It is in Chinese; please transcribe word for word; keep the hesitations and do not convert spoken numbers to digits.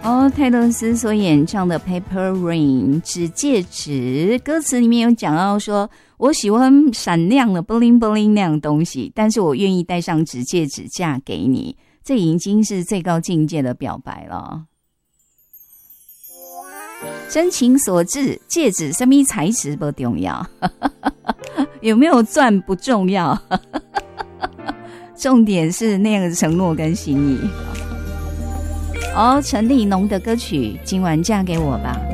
哦，泰勒斯所演唱的 Paper Rain 指戒指，歌词里面有讲到说，我喜欢闪亮的 bling bling 那样的东西，但是我愿意戴上指戒指嫁给你，这已经是最高境界的表白了。真情所致，戒指什么材质不重要，有没有钻不重要，重点是那样的承诺跟心意。哦，陈立农的歌曲《今晚嫁给我吧》。